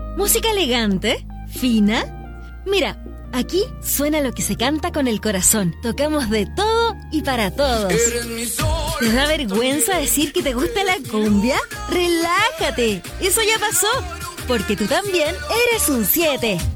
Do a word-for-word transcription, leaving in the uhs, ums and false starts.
¿Música elegante? ¿Fina? Mira, aquí suena lo que se canta con el corazón. Tocamos de todo y para todos. ¿Te da vergüenza decir que te gusta la cumbia? ¡Relájate! Eso ya pasó, porque tú también eres un siete.